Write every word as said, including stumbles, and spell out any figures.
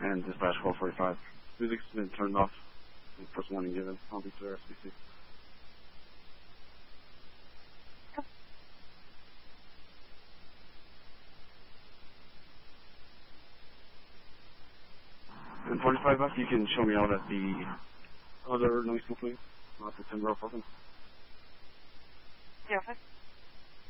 And dispatch four forty-five. Music's been turned off. First warning given. I'll be to S B C. And forty-five bucks, you can show me out at the other noise complaint, not the Timber Open. Yeah, okay.